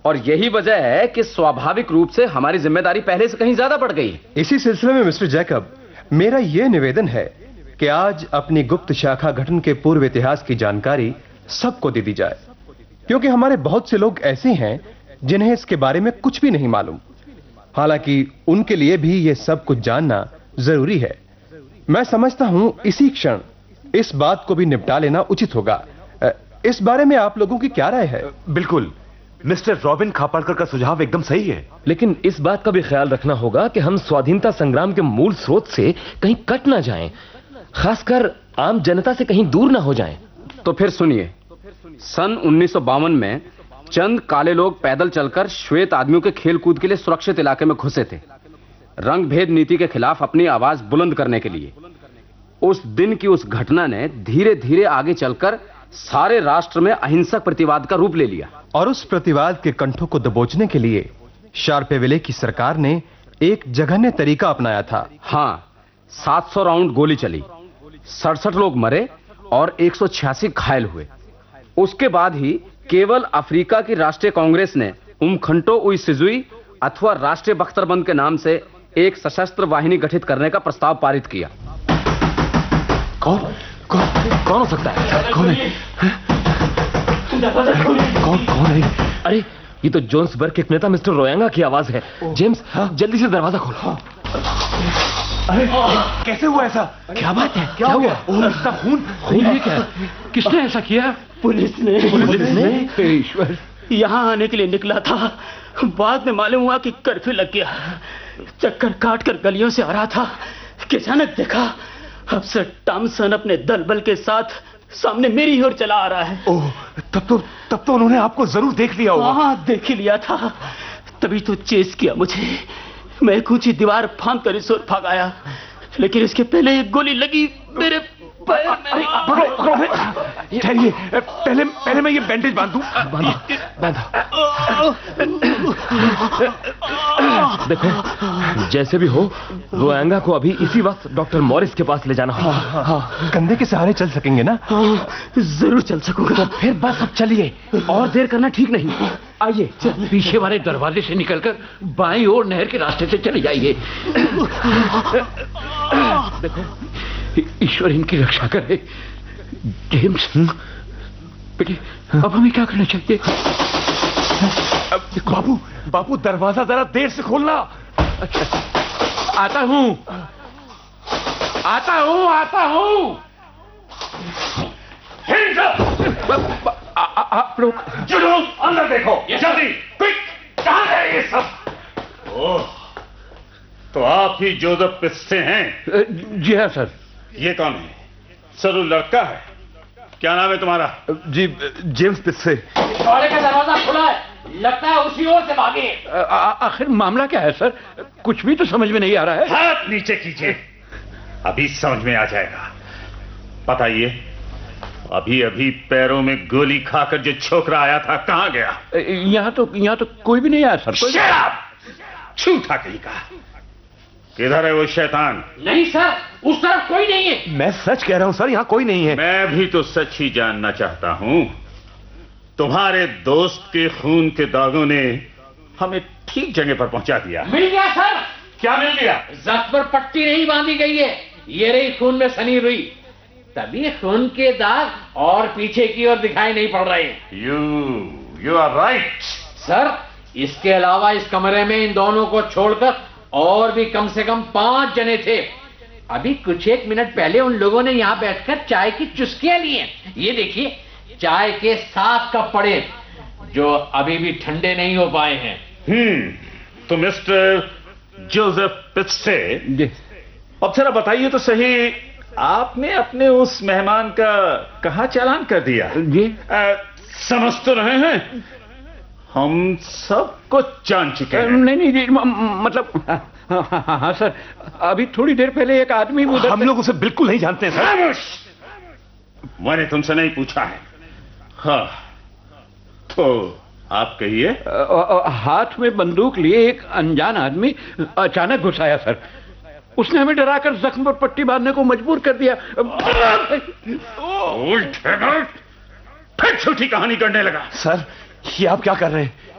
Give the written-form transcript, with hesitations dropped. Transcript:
और यही वजह है कि स्वाभाविक रूप से हमारी जिम्मेदारी पहले से कहीं ज्यादा बढ़ गई। इसी सिलसिले में मिस्टर जैकब, मेरा यह निवेदन है कि आज अपनी गुप्त शाखा गठन के पूर्व इतिहास की जानकारी सबको दे दी जाए, क्योंकि हमारे बहुत से लोग ऐसे हैं जिन्हें इसके बारे में कुछ भी नहीं मालूम। हालांकि उनके लिए भी यह सब कुछ जानना जरूरी है। मैं समझता हूं इसी क्षण इस बात को भी निपटा लेना उचित होगा। इस बारे में आप लोगों की क्या राय है? बिल्कुल, मिस्टर रॉबिन खापड़कर का सुझाव एकदम सही है। लेकिन इस बात का भी ख्याल रखना होगा कि हम स्वाधीनता संग्राम के मूल स्रोत से कहीं कट ना जाएं, खासकर आम जनता से कहीं दूर ना हो जाएं। तो फिर सुनिए, सन 1952 में चंद काले लोग पैदल चलकर श्वेत आदमियों के खेल कूद के लिए सुरक्षित इलाके में घुसे थे, रंग भेद नीति के खिलाफ अपनी आवाज बुलंद करने के लिए। उस दिन की उस घटना ने धीरे धीरे आगे चलकर सारे राष्ट्र में अहिंसक प्रतिवाद का रूप ले लिया। और उस प्रतिवाद के कंठों को दबोचने के लिए शार्पेविले की सरकार ने एक जघन्य तरीका अपनाया था। हां, 700 राउंड गोली चली, 67 लोग मरे और 186 घायल हुए। उसके बाद ही केवल अफ्रीका की राष्ट्रीय कांग्रेस ने उमखंटो उई सिजुई अथवा राष्ट्रीय बख्तरबंद के नाम से एक सशस्त्र वाहिनी गठित करने का प्रस्ताव पारित किया। कौन हो सकता है? कौन है? कौन है? अरे, ये तो जोन्सबर्ग के एक नेता मिस्टर रोयांगा की आवाज है। जेम्स, जल्दी से दरवाजा खोलो। अरे, कैसे हुआ ऐसा? क्या बात है? क्या हुआ? इतना खून! ये क्या? किसने ऐसा किया? पुलिस ने। ईश्वर! यहाँ आने के लिए निकला था, बाद में मालूम हुआ कि कर्फ्यू लग गया। चक्कर काटकर गलियों से आ रहा था कि अचानक देखा अफसर टॉमसन अपने दल बल के साथ सामने मेरी ओर चला आ रहा है। ओह, तब तो उन्होंने आपको जरूर देख लिया होगा। हाँ, देख ही लिया था, तभी तो चेस किया मुझे। मैं एक ऊंची दीवार फांद कर इस ओर भाग आया, लेकिन इसके पहले एक गोली लगी मेरे पैर में। ठहरिए, पहले मैं ये बैंडेज बांधूं। देखो, जैसे भी हो, रोयांगा को अभी इसी वक्त डॉक्टर मॉरिस के पास ले जाना होगा। हाँ, कंधे के सहारे चल सकेंगे ना? जरूर चल सकूंगा। तो फिर बस अब चलिए, और देर करना ठीक नहीं। आइए, पीछे वाले दरवाजे से निकलकर बाईं ओर नहर के रास्ते से चले जाइए। देखो, ईश्वर इनकी रक्षा करे। जेम्स, बेटे, अब हमें क्या करना चाहिए? बाबू, दरवाजा जरा देर से खोलना। आता हूं। आप लोग अंदर देखो, जल्दी, क्विक! कहां गए ये सब? ओह, तो आप ही जोसेफ पिस्से हैं? जी हाँ सर। ये कौन है? सर, लड़का है। क्या नाम है तुम्हारा? जी, जेम्स पिस्से। का दरवाजा खुला है, लगता है उसी ओर से भागे। आखिर मामला क्या है सर? कुछ भी तो समझ में नहीं आ रहा है। हाथ नीचे कीजिए, अभी समझ में आ जाएगा। बताइए, अभी पैरों में गोली खाकर जो छोकरा आया था कहां गया? यहाँ तो कोई भी नहीं आया सर। Shut up! झूठा कहीं का। किधर है वो शैतान? नहीं सर, उस तरफ कोई नहीं है। मैं सच कह रहा हूं सर, यहाँ कोई नहीं है। मैं भी तो सच ही जानना चाहता हूं। तुम्हारे दोस्त के खून के दागों ने हमें ठीक जगह पर पहुंचा दिया। मिल गया सर। क्या मिल गया? जख्म पर पट्टी नहीं बांधी गई है, ये रही खून में सनी हुई। तभी खून के दाग और पीछे की ओर दिखाई नहीं पड़ रहे। You are right sir. इसके अलावा इस कमरे में इन दोनों को छोड़कर और भी कम से कम 5 जने थे। अभी कुछ एक मिनट पहले उन लोगों ने यहाँ बैठकर चाय की चुस्कियां ली हैं। ये देखिए, चाय के 7 कप पड़े जो अभी भी ठंडे नहीं हो पाए हैं। तो मिस्टर जोसेफ पिस्से, अब जरा बताइए तो सही, आपने अपने उस मेहमान का कहां चालान कर दिया? जी, समझ तो रहे हैं, हम सब कुछ जान चुके हैं। नहीं, मतलब हाँ सर, अभी थोड़ी देर पहले एक आदमी हम लोग उसे बिल्कुल नहीं जानते सर। मैंने तुमसे नहीं पूछा है। हाँ, तो आप कहिए। हाथ में बंदूक लिए एक अनजान आदमी अचानक घुस आया सर। उसने हमें डराकर जख्म पर पट्टी बांधने को मजबूर कर दिया। फिर झूठी कहानी करने लगा। सर, ये आप क्या कर रहे हैं?